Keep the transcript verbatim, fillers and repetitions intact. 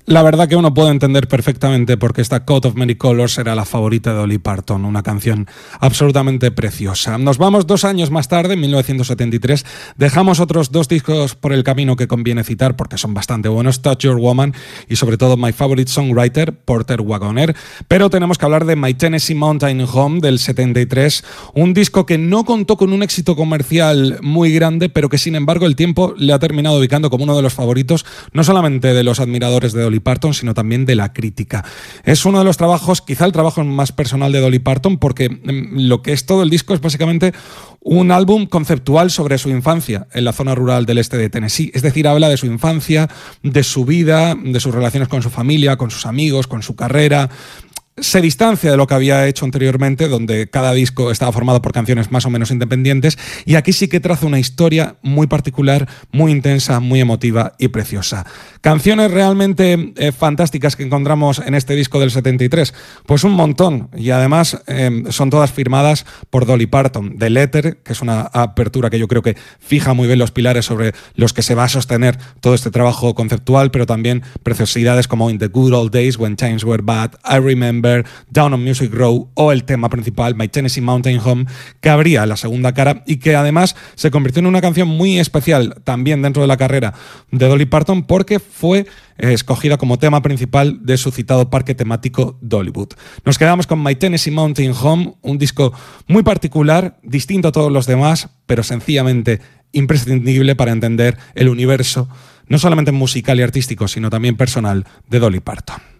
La verdad que uno puede entender perfectamente por qué esta Coat of Many Colors era la favorita de Dolly Parton, una canción absolutamente preciosa. Nos vamos dos años más tarde, en mil novecientos setenta y tres, dejamos otros dos discos por el camino que conviene citar porque son bastante buenos, Touch Your Woman y sobre todo My Favorite Songwriter, Porter Wagoner, pero tenemos que hablar de My Tennessee Mountain Home del setenta y tres, un disco que no contó con un éxito comercial muy grande, pero que sin embargo el tiempo le ha terminado ubicando como uno de los favoritos, no solamente de los admiradores de Dolly Parton, sino también de la crítica. Es uno de los trabajos, quizá el trabajo más personal de Dolly Parton, porque lo que es todo el disco es básicamente un álbum conceptual sobre su infancia en la zona rural del este de Tennessee. Es decir, habla de su infancia, de su vida, de sus relaciones con su familia, con sus amigos, con su carrera. Se distancia de lo que había hecho anteriormente, donde cada disco estaba formado por canciones más o menos independientes, y aquí sí que traza una historia muy particular, muy intensa, muy emotiva y preciosa. ¿Canciones realmente eh, fantásticas que encontramos en este disco del setenta y tres? Pues un montón, y además eh, son todas firmadas por Dolly Parton. The Letter, que es una apertura que yo creo que fija muy bien los pilares sobre los que se va a sostener todo este trabajo conceptual, pero también preciosidades como In the Good Old Days, When Times Were Bad, I Remember, Down on Music Row o el tema principal My Tennessee Mountain Home, que abría la segunda cara y que además se convirtió en una canción muy especial también dentro de la carrera de Dolly Parton porque fue eh, escogida como tema principal de su citado parque temático Dollywood. Nos quedamos con My Tennessee Mountain Home, un disco muy particular, distinto a todos los demás, pero sencillamente imprescindible para entender el universo no solamente musical y artístico, sino también personal de Dolly Parton.